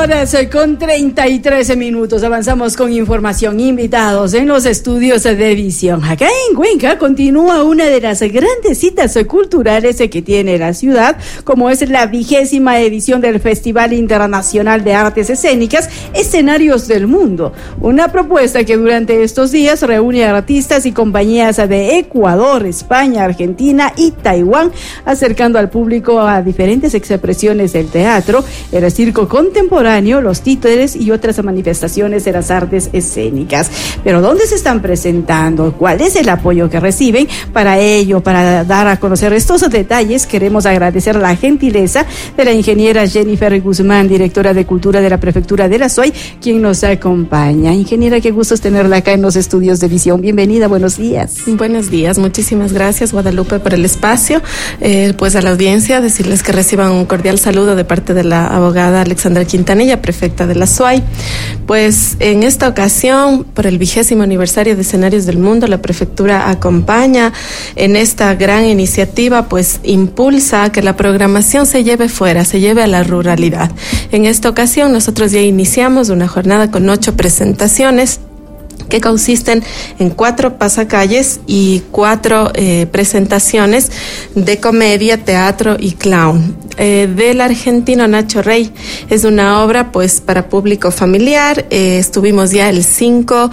con 33 minutos. Avanzamos con información. Invitados en los estudios de visión. Acá en Cuenca continúa una de las grandes citas culturales que tiene la ciudad, como es la 20ª edición del Festival Internacional de Artes Escénicas, Escenarios del Mundo. Una propuesta que durante estos días reúne a artistas y compañías de Ecuador, España, Argentina y Taiwán, acercando al público a diferentes expresiones del teatro, el circo contemporáneo, los títeres y otras manifestaciones de las artes escénicas. Pero ¿dónde se están presentando? ¿Cuál es el apoyo que reciben? Para ello, para dar a conocer estos detalles, queremos agradecer la gentileza de la ingeniera Jennifer Guzmán, directora de Cultura de la Prefectura de la SUAY, quien nos acompaña. Ingeniera, qué gusto tenerla acá en los estudios de visión. Bienvenida, buenos días. Buenos días, muchísimas gracias, Guadalupe, por el espacio. Pues a la audiencia, decirles que reciban un cordial saludo de parte de la abogada Alexandra Quintanilla, prefecta de la SUAY. Pues en esta ocasión, por el 20º aniversario de Escenarios del Mundo, la prefectura acompaña en esta gran iniciativa, pues impulsa a que la programación se lleve fuera, se lleve a la ruralidad. En esta ocasión nosotros ya iniciamos una jornada con 8 presentaciones que consisten en 4 pasacalles y 4 presentaciones de comedia, teatro y clown. Del argentino Nacho Rey. Es una obra pues para público familiar. Estuvimos ya el 5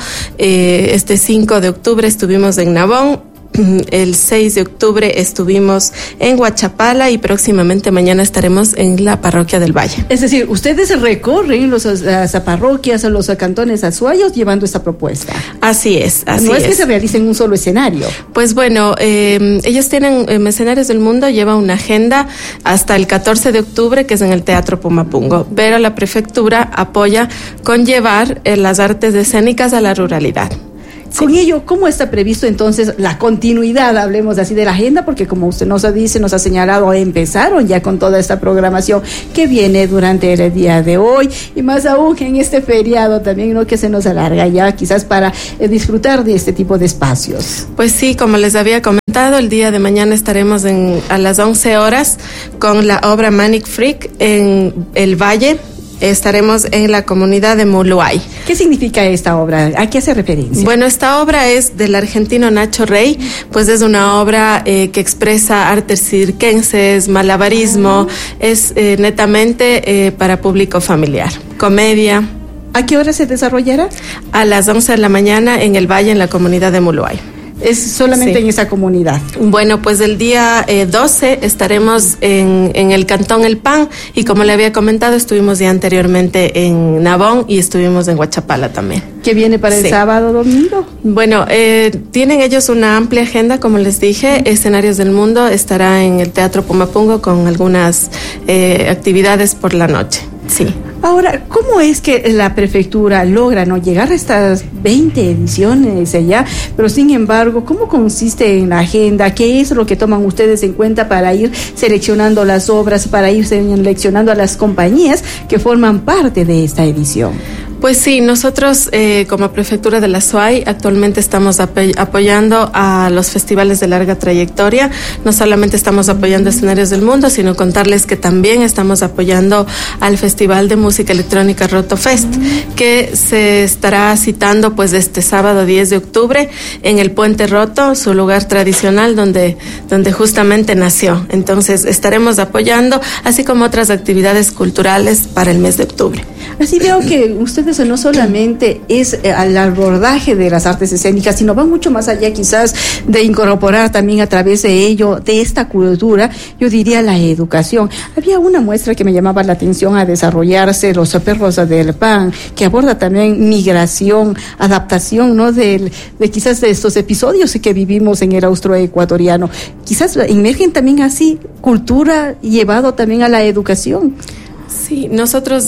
de octubre estuvimos en Nabón. El 6 de octubre estuvimos en Huachapala y próximamente mañana estaremos en la parroquia del Valle. Es decir, ustedes recorren las parroquias, a los cantones azuayos llevando esta propuesta. Así es, así es. No es que se realice en un solo escenario. Pues bueno, ellos tienen, Escenarios del Mundo lleva una agenda hasta el 14 de octubre, que es en el Teatro Pumapungo, pero la prefectura apoya con llevar las artes escénicas a la ruralidad. Con ello, ¿cómo está previsto entonces la continuidad, hablemos así de la agenda? Porque como usted nos dice, nos ha señalado, empezaron ya con toda esta programación que viene durante el día de hoy y más aún en este feriado también, ¿no? Que se nos alarga ya quizás para disfrutar de este tipo de espacios. Pues sí, como les había comentado, el día de mañana estaremos a las 11 horas con la obra Manic Freak en el Valle. Estaremos en la comunidad de Muluay. ¿Qué significa esta obra? ¿A qué hace referencia? Bueno, esta obra es del argentino Nacho Rey, pues es una obra que expresa artes circenses, malabarismo, es netamente para público familiar, comedia. ¿A qué hora se desarrollará? A las 11 de la mañana en el Valle, en la comunidad de Muluay. Es solamente sí. En esa comunidad. Bueno, pues el día 12 estaremos en el Cantón El Pan y como le había comentado, estuvimos ya anteriormente en Nabón y estuvimos en Huachapala también. ¿Qué viene para el sábado, domingo? Bueno, tienen ellos una amplia agenda, como les dije. Escenarios del Mundo estará en el Teatro Pumapungo con algunas actividades por la noche. Sí. Ahora, ¿cómo es que la prefectura logra no llegar a estas 20 ediciones allá? Pero sin embargo, ¿cómo consiste en la agenda? ¿Qué es lo que toman ustedes en cuenta para ir seleccionando las obras, para ir seleccionando a las compañías que forman parte de esta edición? Pues sí, nosotros como Prefectura de la SUAY actualmente estamos apoyando a los festivales de larga trayectoria. No solamente estamos apoyando Escenarios del Mundo, sino contarles que también estamos apoyando al Festival de Música Electrónica Roto Fest, que se estará citando pues este sábado 10 de octubre en el Puente Roto, su lugar tradicional donde justamente nació. Entonces estaremos apoyando, así como otras actividades culturales para el mes de octubre. Así veo que ustedes no solamente es al abordaje de las artes escénicas, sino van mucho más allá quizás de incorporar también a través de ello, de esta cultura, yo diría la educación. Había una muestra que me llamaba la atención a desarrollarse, Los Perros del Pan, que aborda también migración, adaptación, ¿no? De quizás de estos episodios que vivimos en el austroecuatoriano. Quizás emergen también así cultura llevado también a la educación. Sí, nosotros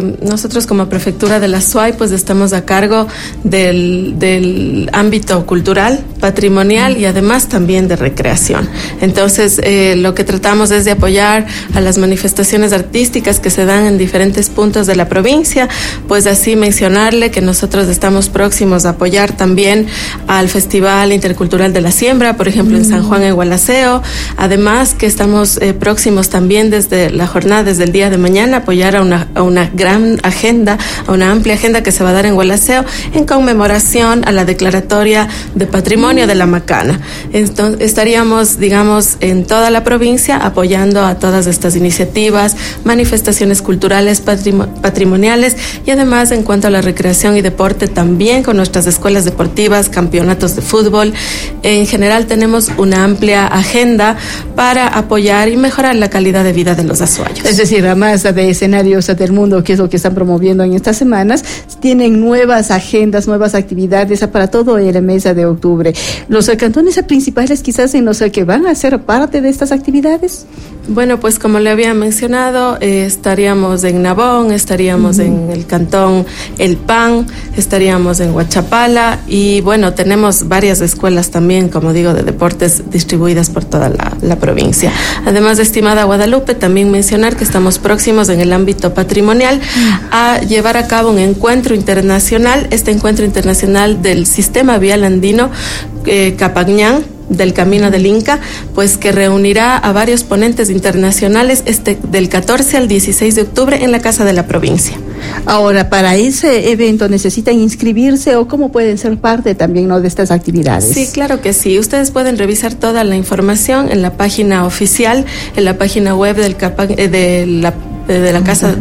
como Prefectura de la SUAY pues estamos a cargo del ámbito cultural patrimonial y además también de recreación. Entonces, lo que tratamos es de apoyar a las manifestaciones artísticas que se dan en diferentes puntos de la provincia, pues así mencionarle que nosotros estamos próximos a apoyar también al Festival Intercultural de la Siembra, por ejemplo, en San Juan, en Gualaceo. Además, que estamos próximos también desde la jornada, desde el día de mañana, apoyar a una gran agenda, a una amplia agenda que se va a dar en Gualaceo en conmemoración a la declaratoria de patrimonio de la Macana. Entonces, estaríamos, digamos, en toda la provincia apoyando a todas estas iniciativas, manifestaciones culturales, patrimoniales y además en cuanto a la recreación y deporte también con nuestras escuelas deportivas, campeonatos de fútbol. En general tenemos una amplia agenda para apoyar y mejorar la calidad de vida de los azuayos. Es decir, además de escenarios del mundo, que es lo que están promoviendo en estas semanas, tienen nuevas agendas, nuevas actividades para todo el mes de octubre. ¿Los cantones principales quizás en los que van a ser parte de estas actividades? Bueno, pues como le había mencionado, estaríamos en Nabón, estaríamos en el cantón El Pan, estaríamos en Huachapala y bueno, tenemos varias escuelas también, como digo, de deportes distribuidas por toda la provincia. Además de estimada Guadalupe, también mencionar que estamos próximos en el ámbito patrimonial a llevar a cabo un encuentro internacional, este encuentro internacional del Sistema Vial Andino Capañán, del Camino del Inca, pues que reunirá a varios ponentes internacionales del 14 al 16 de octubre en la Casa de la Provincia. Ahora, para ese evento necesitan inscribirse o cómo pueden ser parte también, ¿no?, de estas actividades. Sí, claro que sí. Ustedes pueden revisar toda la información en la página oficial, en la página web de la Casa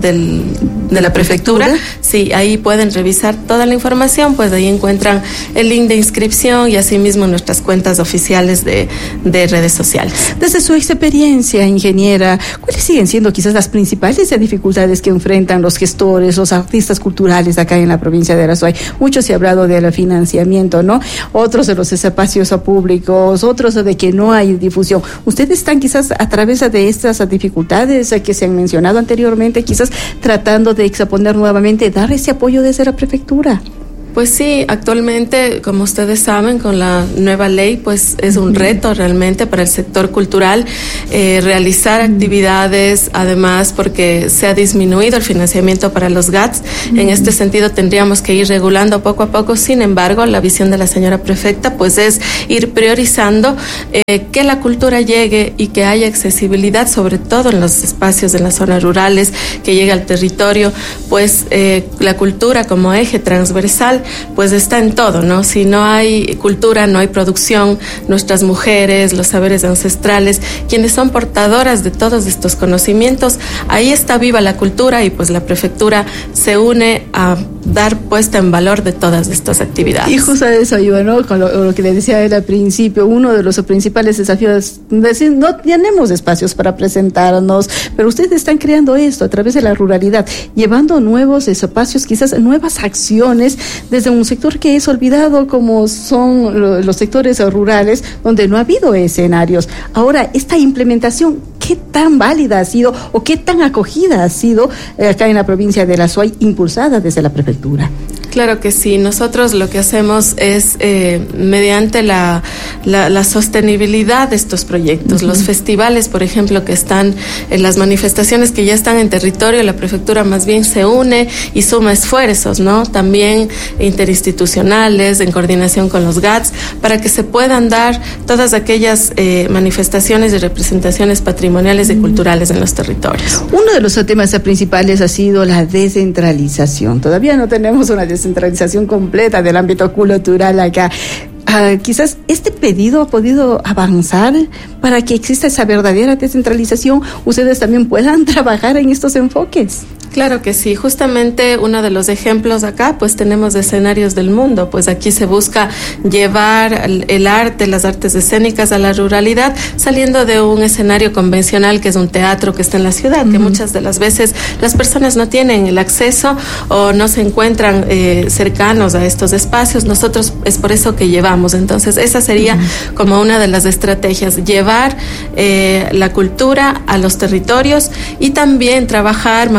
de la Prefectura. Sí, ahí pueden revisar toda la información, pues ahí encuentran el link de inscripción y asimismo nuestras cuentas oficiales de redes sociales. Desde su experiencia, ingeniera, ¿cuáles siguen siendo quizás las principales dificultades que enfrentan los gestores, los artistas culturales acá en la provincia de Azuay? Mucho se ha hablado del financiamiento, ¿no? Otros de los espacios públicos, otros de que no hay difusión. ¿Ustedes están quizás a través de estas dificultades que se han mencionado anteriormente, quizás tratando de exponer nuevamente, dar ese apoyo desde la prefectura? Pues sí, actualmente, como ustedes saben, con la nueva ley, pues es un reto realmente para el sector cultural realizar actividades, además porque se ha disminuido el financiamiento para los GATS. En este sentido tendríamos que ir regulando poco a poco. Sin embargo, la visión de la señora prefecta pues es ir priorizando que la cultura llegue y que haya accesibilidad, sobre todo en los espacios de las zonas rurales, que llegue al territorio, pues la cultura como eje transversal pues está en todo, ¿no? Si no hay cultura, no hay producción. Nuestras mujeres, los saberes ancestrales, quienes son portadoras de todos estos conocimientos, ahí está viva la cultura y pues la prefectura se une a dar puesta en valor de todas estas actividades. Y justo a eso iba, ¿no? Con lo que le decía él al principio, uno de los principales desafíos, decir, no tenemos espacios para presentarnos, pero ustedes están creando esto a través de la ruralidad, llevando nuevos espacios, quizás nuevas acciones desde un sector que es olvidado, como son los sectores rurales, donde no ha habido escenarios. Ahora, esta implementación, ¿qué tan válida ha sido o qué tan acogida ha sido acá en la provincia de Azuay, impulsada desde la prefectura? Claro que sí. Nosotros lo que hacemos es, mediante la sostenibilidad de estos proyectos, los festivales, por ejemplo, que están en las manifestaciones que ya están en territorio, la prefectura más bien se une y suma esfuerzos, ¿no? También interinstitucionales, en coordinación con los GATS, para que se puedan dar todas aquellas manifestaciones y representaciones patrimoniales y culturales en los territorios. Uno de los temas principales ha sido la descentralización. Todavía no tenemos una descentralización completa del ámbito cultural acá. Quizás este pedido ha podido avanzar para que exista esa verdadera descentralización. Ustedes también puedan trabajar en estos enfoques. Claro que sí, justamente uno de los ejemplos acá, pues tenemos escenarios del mundo, pues aquí se busca llevar el arte, las artes escénicas a la ruralidad, saliendo de un escenario convencional que es un teatro que está en la ciudad, que muchas de las veces las personas no tienen el acceso o no se encuentran cercanos a estos espacios. Nosotros es por eso que llevamos, entonces esa sería como una de las estrategias, llevar la cultura a los territorios y también trabajar mancomunadamente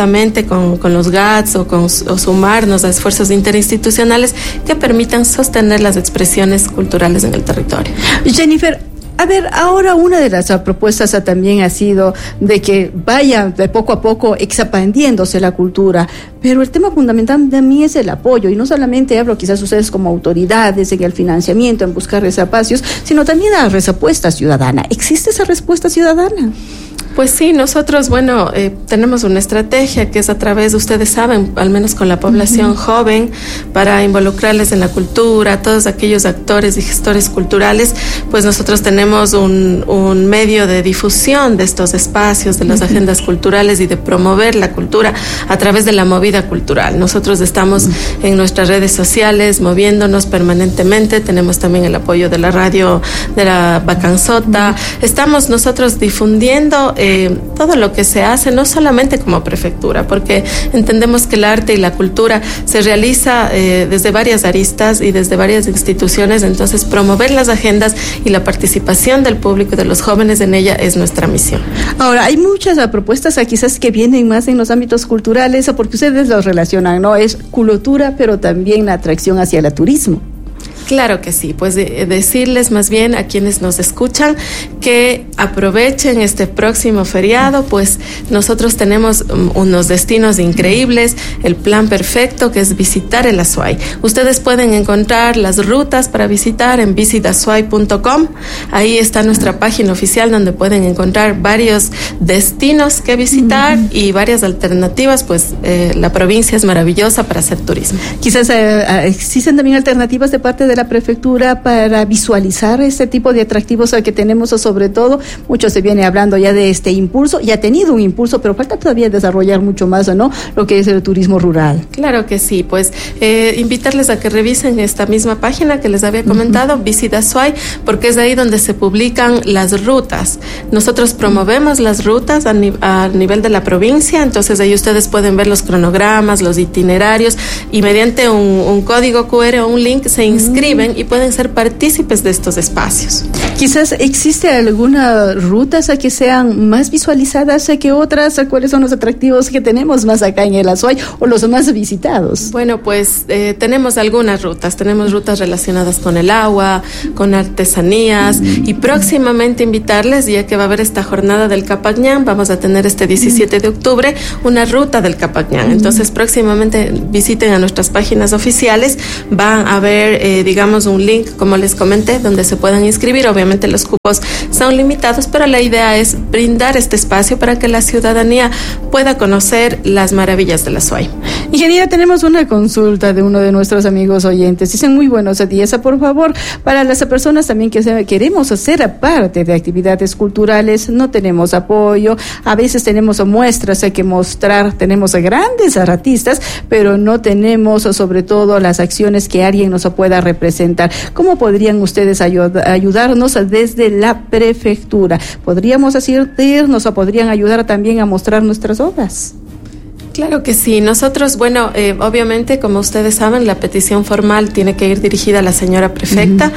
conjuntamente con los GATS o sumarnos a esfuerzos interinstitucionales que permitan sostener las expresiones culturales en el territorio. Jennifer, a ver, ahora una de las propuestas también ha sido de que vaya de poco a poco expandiéndose la cultura, pero el tema fundamental también es el apoyo, y no solamente hablo quizás ustedes como autoridades en el financiamiento, en buscar espacios, sino también la respuesta ciudadana. ¿Existe esa respuesta ciudadana? Pues sí, nosotros, tenemos una estrategia que es a través, ustedes saben, al menos con la población joven, para involucrarles en la cultura, todos aquellos actores y gestores culturales, pues nosotros tenemos un medio de difusión de estos espacios, de las agendas culturales y de promover la cultura a través de la movida cultural. Nosotros estamos en nuestras redes sociales moviéndonos permanentemente, tenemos también el apoyo de la radio de la Bacanzota, estamos nosotros difundiendo todo lo que se hace, no solamente como prefectura, porque entendemos que el arte y la cultura se realiza desde varias aristas y desde varias instituciones, entonces promover las agendas y la participación del público y de los jóvenes en ella es nuestra misión. Ahora, hay muchas propuestas quizás que vienen más en los ámbitos culturales, porque ustedes los relacionan, ¿no? Es cultura, pero también la atracción hacia el turismo. Claro que sí, pues decirles más bien a quienes nos escuchan que aprovechen este próximo feriado, pues nosotros tenemos unos destinos increíbles, el plan perfecto que es visitar el Azuay. Ustedes pueden encontrar las rutas para visitar en visitazuay.com, ahí está nuestra página oficial donde pueden encontrar varios destinos que visitar y varias alternativas, pues la provincia es maravillosa para hacer turismo. Quizás existen también alternativas de parte de la prefectura para visualizar este tipo de atractivos que tenemos, sobre todo, mucho se viene hablando ya de este impulso, y ha tenido un impulso, pero falta todavía desarrollar mucho más, ¿no? Lo que es el turismo rural. Claro que sí, pues invitarles a que revisen esta misma página que les había comentado, Visita Azuay, porque es ahí donde se publican las rutas. Nosotros promovemos las rutas a nivel de la provincia, entonces ahí ustedes pueden ver los cronogramas, los itinerarios, y mediante un código QR o un link se inscriben y pueden ser partícipes de estos espacios. Quizás existe alguna rutas que sean más visualizadas que otras. ¿Cuáles son los atractivos que tenemos más acá en el Azuay o los más visitados? Bueno, pues tenemos algunas rutas. Tenemos rutas relacionadas con el agua, con artesanías, y próximamente invitarles, ya que va a haber esta jornada del Capañán, vamos a tener este 17 de octubre una ruta del Capañán. Entonces próximamente visiten a nuestras páginas oficiales, van a ver digamos un link, como les comenté, donde se puedan inscribir. Obviamente los cupos son limitados, pero la idea es brindar este espacio para que la ciudadanía pueda conocer las maravillas de la Azuay. Ingeniera, tenemos una consulta de uno de nuestros amigos oyentes. Dicen: muy buenos días, por favor, para las personas también que queremos hacer parte de actividades culturales, no tenemos apoyo, a veces tenemos muestras que mostrar, tenemos grandes artistas, pero no tenemos sobre todo las acciones que alguien nos pueda representar. ¿Cómo podrían ustedes ayudarnos desde la prefectura? ¿Podríamos asistirnos o podrían ayudar también a mostrar nuestras obras? Claro que sí. Nosotros, obviamente, como ustedes saben, la petición formal tiene que ir dirigida a la señora prefecta,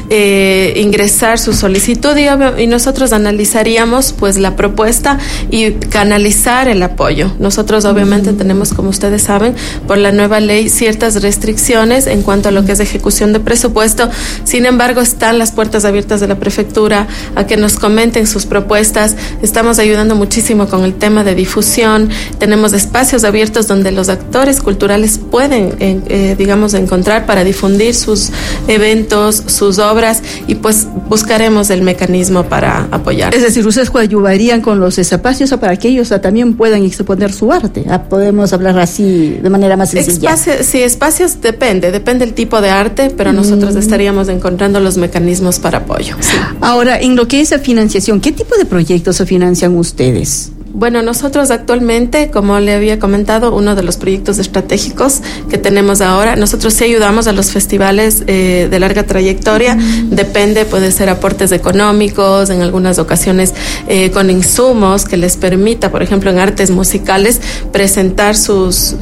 ingresar su solicitud y nosotros analizaríamos pues la propuesta y canalizar el apoyo. Nosotros obviamente tenemos, como ustedes saben, por la nueva ley ciertas restricciones en cuanto a lo que es ejecución de presupuesto. Sin embargo, están las puertas abiertas de la prefectura a que nos comenten sus propuestas. Estamos ayudando muchísimo con el tema de difusión. Tenemos espacios abiertos donde los actores culturales pueden, encontrar para difundir sus eventos, sus obras, y pues buscaremos el mecanismo para apoyar. Es decir, ustedes ayudarían con los espacios para que ellos también puedan exponer su arte. Podemos hablar así de manera más sencilla. Espacios depende el tipo de arte, pero nosotros estaríamos encontrando los mecanismos para apoyo. Sí. Ahora, en lo que es la financiación, ¿qué tipo de proyectos se financian ustedes? Bueno, nosotros actualmente, como le había comentado, uno de los proyectos estratégicos que tenemos ahora, nosotros sí ayudamos a los festivales de larga trayectoria. Depende, puede ser aportes económicos, en algunas ocasiones con insumos que les permita, por ejemplo, en artes musicales, presentar sus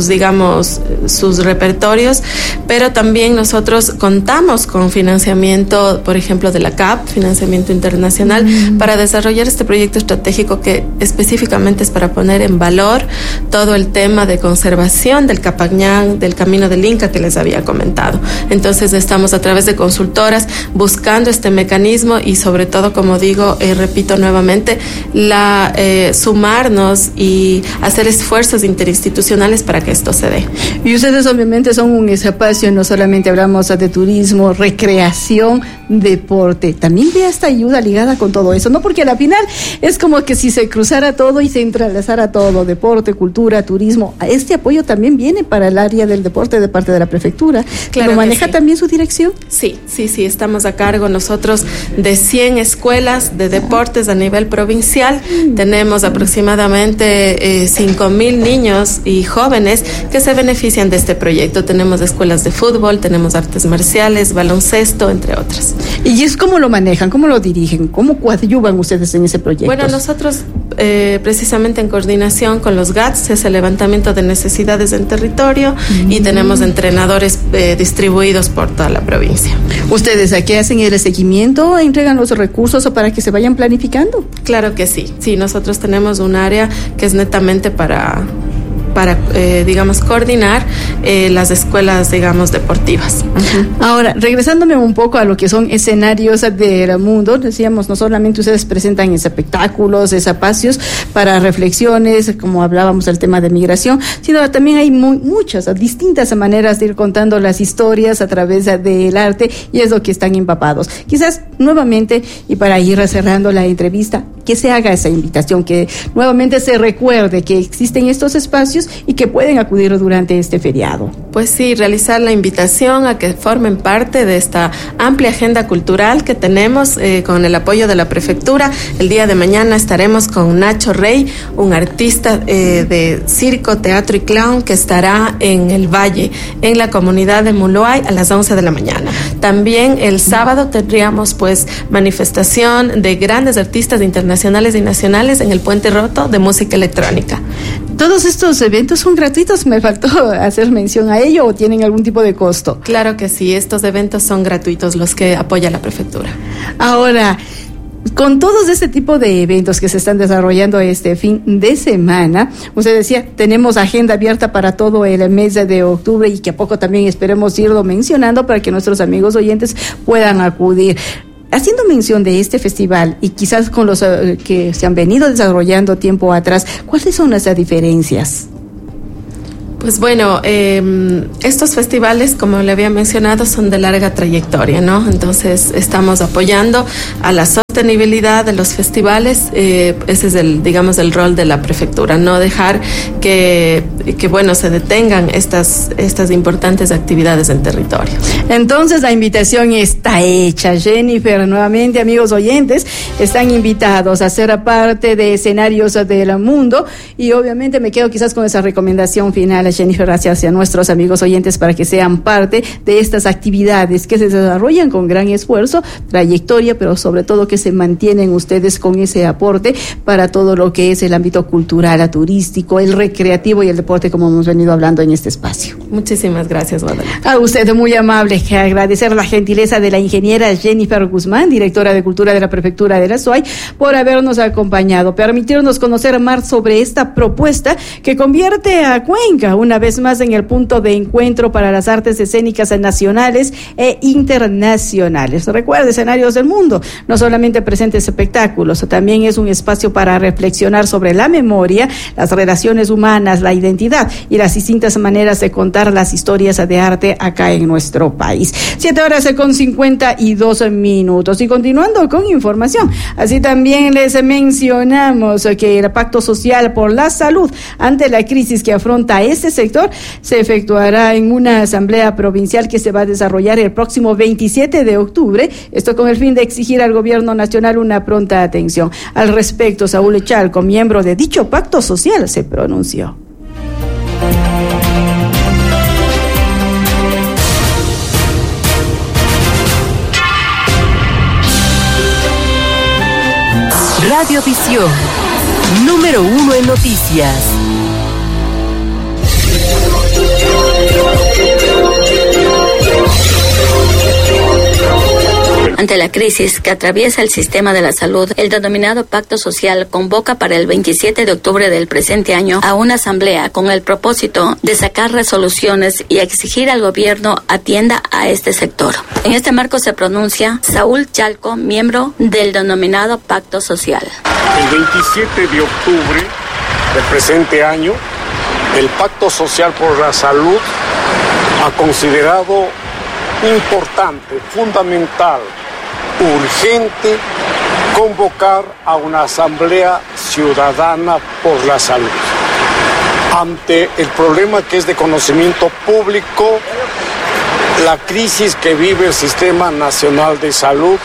repertorios, pero también nosotros contamos con financiamiento, por ejemplo, de la CAP, financiamiento internacional, para desarrollar este proyecto estratégico que específicamente es para poner en valor todo el tema de conservación del Capañán, del Camino del Inca que les había comentado. Entonces estamos a través de consultoras buscando este mecanismo y sobre todo, como digo, repito nuevamente, sumarnos y hacer esfuerzos interinstitucionales para que esto se dé. Y ustedes obviamente son un espacio, no solamente hablamos de turismo, recreación, deporte, también ve esta ayuda ligada con todo eso, ¿no? Porque al final es como que si se cruzara todo y se entrelazara todo, deporte, cultura, turismo, este apoyo también viene para el área del deporte de parte de la prefectura. Claro. ¿Lo maneja sí. También su dirección? Sí, estamos a cargo nosotros de 100 escuelas de deportes a nivel provincial. Tenemos aproximadamente 5,000 niños y jóvenes que se benefician de este proyecto. Tenemos escuelas de fútbol, tenemos artes marciales, baloncesto, entre otras. ¿Y es cómo lo manejan, cómo lo dirigen, cómo coadyuvan ustedes en ese proyecto? Bueno, nosotros precisamente en coordinación con los GATS, es el levantamiento de necesidades en territorio y tenemos entrenadores distribuidos por toda la provincia. ¿Ustedes aquí hacen el seguimiento, entregan los recursos para que se vayan planificando? Claro que sí, nosotros tenemos un área que es netamente para digamos, coordinar las escuelas, digamos, deportivas. Ahora, regresándome un poco a lo que son escenarios del mundo, decíamos, no solamente ustedes presentan espectáculos, espacios para reflexiones, como hablábamos del tema de migración, sino también hay muchas, distintas maneras de ir contando las historias a través del arte, y es lo que están empapados. Quizás, nuevamente, y para ir cerrando la entrevista, que se haga esa invitación, que nuevamente se recuerde que existen estos espacios y que pueden acudir durante este feriado. Pues sí, realizar la invitación a que formen parte de esta amplia agenda cultural que tenemos con el apoyo de la prefectura. El día de mañana estaremos con Nacho Rey, un artista de circo, teatro y clown que estará en el Valle, en la comunidad de Muluay, a las 11 de la mañana. También el sábado tendríamos pues manifestación de grandes artistas internacionales y nacionales en el Puente Roto de música electrónica. ¿Todos estos eventos son gratuitos? Me faltó hacer mención a ello, ¿o tienen algún tipo de costo? Claro que sí, estos eventos son gratuitos, los que apoya la prefectura. Ahora, con todos este tipo de eventos que se están desarrollando este fin de semana, usted decía, tenemos agenda abierta para todo el mes de octubre y que a poco también esperemos irlo mencionando para que nuestros amigos oyentes puedan acudir. Haciendo mención de este festival y quizás con los que se han venido desarrollando tiempo atrás, ¿cuáles son las diferencias? Pues bueno, estos festivales, como le había mencionado, son de larga trayectoria, ¿no? Entonces estamos apoyando a la sostenibilidad de los festivales. Ese es el rol de la prefectura, no dejar que se detengan estas importantes actividades en territorio. Entonces la invitación está hecha. Jennifer, nuevamente, amigos oyentes, están invitados a ser parte de escenarios del mundo, y obviamente me quedo quizás con esa recomendación final, Jennifer, hacia nuestros amigos oyentes para que sean parte de estas actividades que se desarrollan con gran esfuerzo, trayectoria, pero sobre todo que se mantienen ustedes con ese aporte para todo lo que es el ámbito cultural, turístico, el recreativo y el deporte, como hemos venido hablando en este espacio. Muchísimas gracias, Guadalupe. A usted, muy amable. Agradecer la gentileza de la ingeniera Jennifer Guzmán, directora de Cultura de la Prefectura de la SUAY, por habernos acompañado, permitirnos conocer más sobre esta propuesta que convierte a Cuenca una vez más en el punto de encuentro para las artes escénicas nacionales e internacionales. Recuerde, escenarios del mundo, no solamente presentes espectáculos, también es un espacio para reflexionar sobre la memoria, las relaciones humanas, la identidad y las distintas maneras de contar las historias de arte acá en nuestro país. 7:52. Y continuando con información, así también les mencionamos que el Pacto Social por la Salud ante la crisis que afronta este sector se efectuará en una asamblea provincial que se va a desarrollar el próximo 27 de octubre, esto con el fin de exigir al gobierno nacional una pronta atención. Al respecto, Saúl Chalco, miembro de dicho pacto social, se pronunció. Radiovisión, número 1 en noticias. Ante la crisis que atraviesa el sistema de la salud, el denominado Pacto Social convoca para el 27 de octubre del presente año a una asamblea con el propósito de sacar resoluciones y exigir al gobierno atienda a este sector. En este marco se pronuncia Saúl Chalco, miembro del denominado Pacto Social. El 27 de octubre del presente año, el Pacto Social por la Salud ha considerado importante, fundamental, urgente convocar a una asamblea ciudadana por la salud. Ante el problema que es de conocimiento público, la crisis que vive el Sistema Nacional de Salud,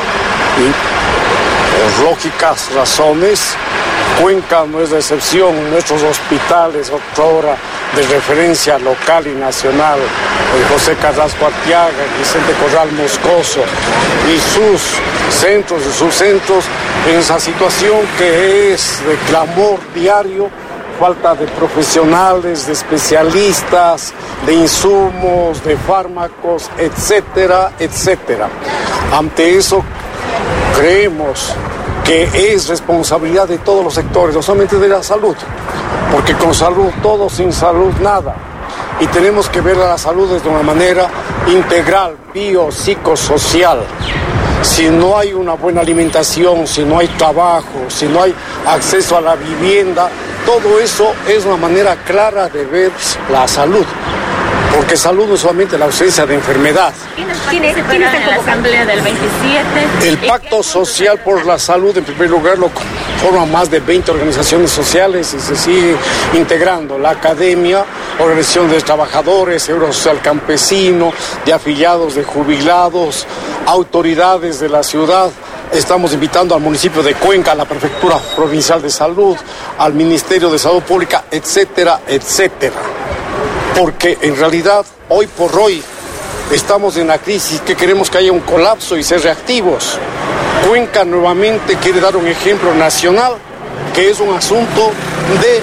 y por lógicas razones, Cuenca no es la excepción. Nuestros hospitales, otrora de referencia local y nacional, el José Carrasco Arteaga, Vicente Corral Moscoso y sus centros y subcentros, en esa situación que es de clamor diario, falta de profesionales, de especialistas, de insumos, de fármacos, etcétera, etcétera. Ante eso, creemos que es responsabilidad de todos los sectores, no solamente de la salud, porque con salud todo, sin salud nada. Y tenemos que ver a la salud de una manera integral, biopsicosocial. Si no hay una buena alimentación, si no hay trabajo, si no hay acceso a la vivienda, todo eso es una manera clara de ver la salud. Porque salud no es solamente la ausencia de enfermedad. ¿Quién está en la asamblea del 27? El Pacto Social por la Salud, en primer lugar, lo forman más de 20 organizaciones sociales y se sigue integrando. La academia, organización de trabajadores, Seguro Social Campesino, de afiliados, de jubilados, autoridades de la ciudad. Estamos invitando al municipio de Cuenca, a la Prefectura Provincial de Salud, al Ministerio de Salud Pública, etcétera, etcétera. Porque en realidad, hoy por hoy, estamos en la crisis que queremos que haya un colapso y ser reactivos. Cuenca nuevamente quiere dar un ejemplo nacional, que es un asunto de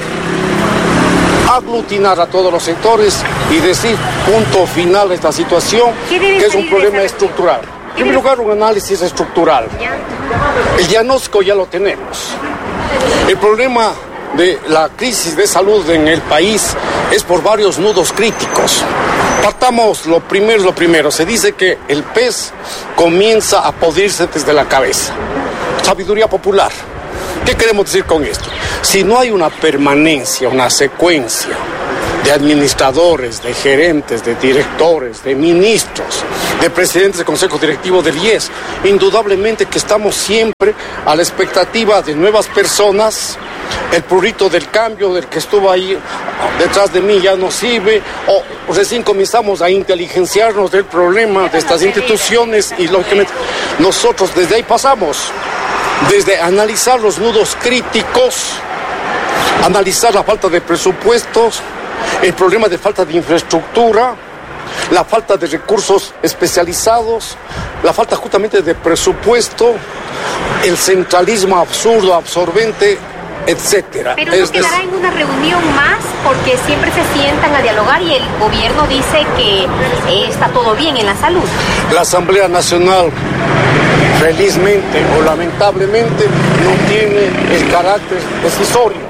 aglutinar a todos los sectores y decir punto final a esta situación, que es un problema estructural. En primer lugar, un análisis estructural. El diagnóstico ya lo tenemos. El problema de la crisis de salud en el país es por varios nudos críticos. Partamos lo primero. Se dice que el pez comienza a podrirse desde la cabeza. Sabiduría popular. ¿Qué queremos decir con esto? Si no hay una permanencia, una secuencia de administradores, de gerentes, de directores, de ministros, de presidentes de consejos directivos del IES, indudablemente que estamos siempre a la expectativa de nuevas personas. El prurito del cambio, del que estuvo ahí detrás de mí, ya no sirve, o recién comenzamos a inteligenciarnos del problema de estas instituciones y lógicamente nosotros desde ahí pasamos, desde analizar los nudos críticos, analizar la falta de presupuestos, el problema de falta de infraestructura, la falta de recursos especializados, la falta justamente de presupuesto, el centralismo absurdo, absorbente, etcétera. Pero no quedará en una reunión más, porque siempre se sientan a dialogar y el gobierno dice que está todo bien en la salud. La Asamblea Nacional, felizmente o lamentablemente, no tiene el carácter decisorio,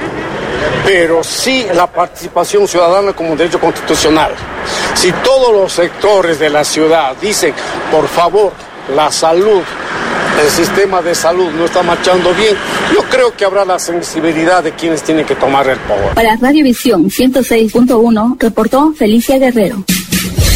pero sí la participación ciudadana como un derecho constitucional. Si todos los sectores de la ciudad dicen, por favor, la salud, el sistema de salud no está marchando bien, yo creo que habrá la sensibilidad de quienes tienen que tomar el poder. Para Radiovisión 106.1 reportó Felicia Guerrero.